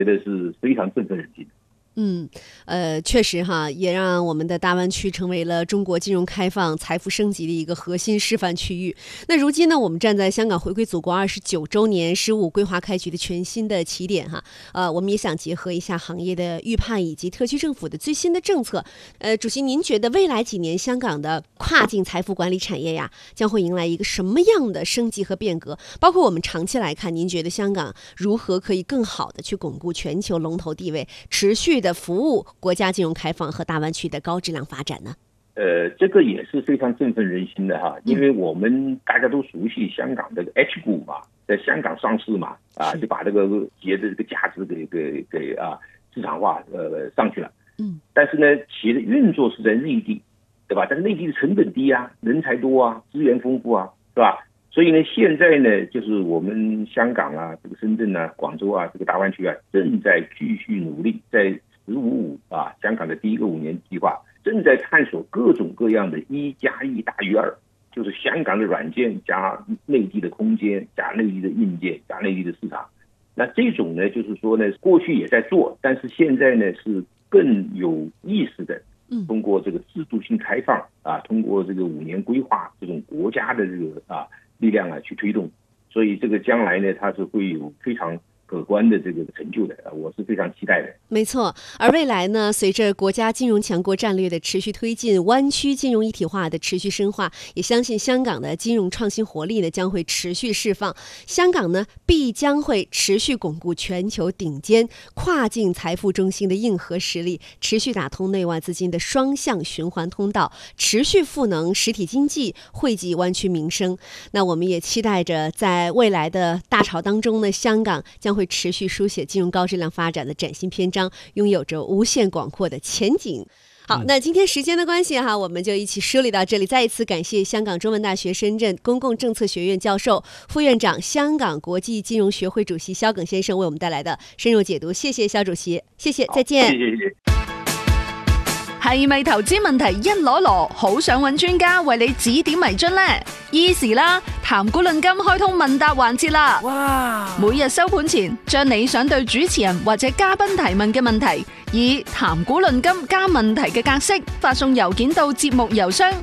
觉得是非常振奋人心的。 确实哈，也让我们的大湾区成为了中国金融开放、财富升级的一个核心示范区域。那如今呢，我们站在香港回归祖国29周年“15规划开局”的全新的起点哈，我们也想结合一下行业的预判以及特区政府的最新的政策。主席，您觉得未来几年香港的跨境财富管理产业呀，将会迎来一个什么样的升级和变革？包括我们长期来看，您觉得香港如何可以更好的去巩固全球龙头地位，持续的服务国家金融开放和大湾区的高质量发展呢？ 这个也是非常振奋人心的哈，因为我们大家都熟悉香港的 H 股嘛，在香港上市嘛，就把这个企业的这个价值给市场化上去了。但是呢，企业的运作是在内地，对吧？但是内地的成本低啊，人才多啊，资源丰富啊，是吧？所以呢，现在呢，就是我们香港啊，这个深圳啊、广州啊，这个大湾区啊，正在继续努力，在15香港的第一个5年计划正在探索各种各样的1+1大于2，就是香港的软件加内地的空间加内地的硬件加内地的市场。那这种呢，就是说呢，过去也在做，但是现在呢是更有意识的，通过这个制度性开放通过这个5年规划这种国家的这个力量去推动，所以这个将来呢，它是会有非常可观的这个成就的，我是非常期待的。 没错，而未来呢，随着国家金融强国战略的持续推进，湾区金融一体化的持续深化，也相信香港的金融创新活力呢将会持续释放，香港呢必将会持续巩固全球顶尖跨境财富中心的硬核实力，持续打通内外资金的双向循环通道，持续赋能实体经济，惠及湾区民生。那我们也期待着在未来的大潮当中呢，香港将会持续书写金融高质量发展的崭新篇章，拥有着无限广阔的前景。好，那今天时间的关系我们就一起梳理到这里。再一次感谢香港中文大学深圳公共政策学院教授、副院長、香港國際金融學會主席蕭耿先生為我們帶來的深入解讀。謝謝蕭主席，謝謝，再見。 謝謝。 係咪投資問題一籮籮，好想揾專家為你指點迷津呢？Easy 啦，談股論金開通問答環節啦！哇！每日收盤前，將你想對主持人或者嘉賓提問嘅問題，以談股論金加問題嘅格式發送郵件到節目郵箱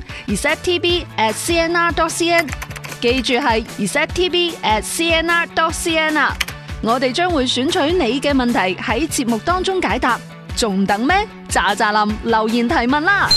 receptv@cnr.cn， 記住係 receptv@cnr.cn 啊！我哋將會選取你嘅問題喺節目當中解答。仲等咩？喳喳林留言提問啦！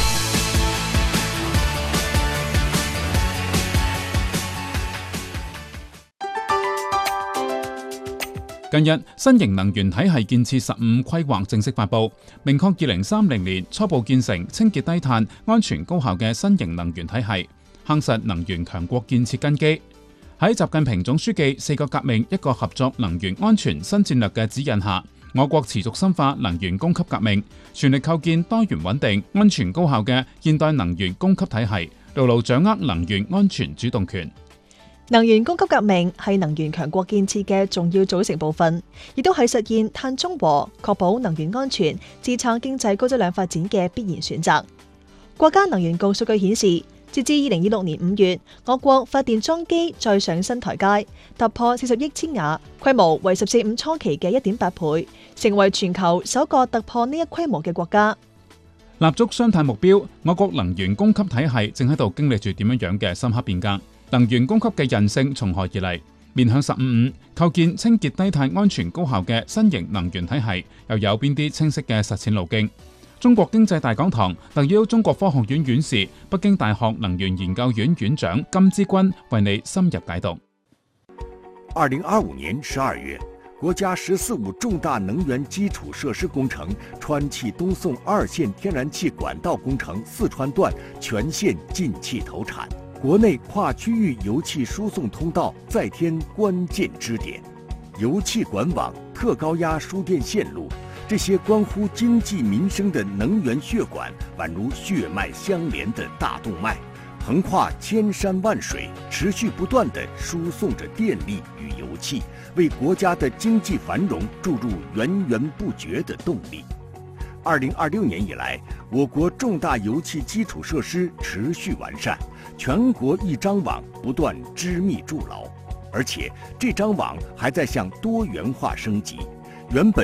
近日，新型能源體系建設15規劃正式發布，明確2030年初步建成清潔低碳、安全高效嘅新型能源體系，夯實能源強國建設根基。喺習近平總書記4個革命、1個合作能源安全新戰略嘅指引下，我國持續深化能源供給革命，全力構建多元穩定、安全高效嘅現代能源供給體系，牢牢掌握能源安全主動權。 能源供給革命係能源強國建設嘅重要組成部分，亦都係實現碳中和、確保能源安全、支撐經濟高質量發展嘅必然選擇。國家能源局數據顯示，截至2026年5月，我國發電裝機再上新台階，突破40億千瓦，規模為14五初期嘅1.8倍，成為全球首個突破呢一規模嘅國家。 立足雙碳目標，我國能源供給體系正喺度經歷住點樣嘅深刻變革。能源供給嘅韌性從何而嚟？面向15五，構建清潔低碳、安全高效嘅新型能源體系，又有邊啲清晰嘅實踐路徑？中國經濟大講堂特邀中國科學院院士、北京大學能源研究院院長金之君為你深入解讀。 2025年12月，國家14五重大能源基礎設施工程川氣東送2線天然氣管道工程四川段全線近期投產，國內跨區域油氣輸送通道再添關鍵支點，油氣管網、特高壓輸電線路。這些關乎經濟民生的能源血管，宛如血脈相連的大動脈，橫跨千山萬水，持續不斷地輸送着電力與油氣，為國家的經濟繁榮注入源源不絕的動力。2026年以來，我國重大油氣基礎設施持續完善，全國一張網不斷織密築牢，而且這張網還在向多元化升級。 原本